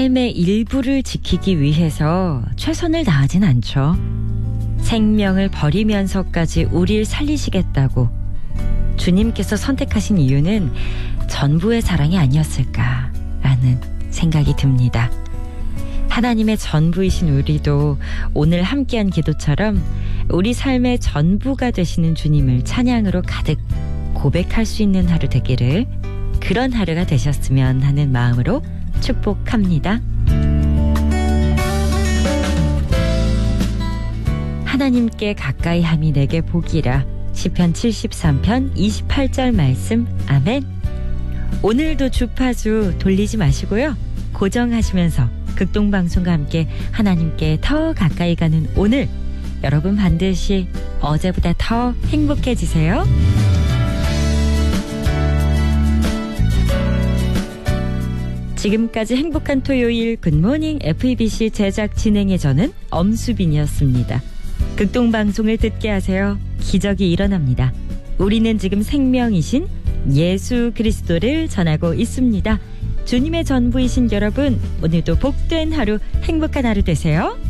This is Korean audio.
삶의 일부를 지키기 위해서 최선을 다하진 않죠. 생명을 버리면서까지 우리를 살리시겠다고 주님께서 선택하신 이유는 전부의 사랑이 아니었을까라는 생각이 듭니다. 하나님의 전부이신 우리도 오늘 함께한 기도처럼 우리 삶의 전부가 되시는 주님을 찬양으로 가득 고백할 수 있는 하루 되기를, 그런 하루가 되셨으면 하는 마음으로 축복합니다. 하나님께 가까이 함이 내게 복이라. 시편 73편 28절 말씀. 아멘. 오늘도 주파수 돌리지 마시고요. 고정하시면서 극동방송과 함께 하나님께 더 가까이 가는 오늘, 여러분 반드시 어제보다 더 행복해지세요. 지금까지 행복한 토요일 굿모닝 FEBC 제작 진행의 저는 엄수빈이었습니다. 극동방송을 듣게 하세요. 기적이 일어납니다. 우리는 지금 생명이신 예수 그리스도를 전하고 있습니다. 주님의 전부이신 여러분, 오늘도 복된 하루, 행복한 하루 되세요.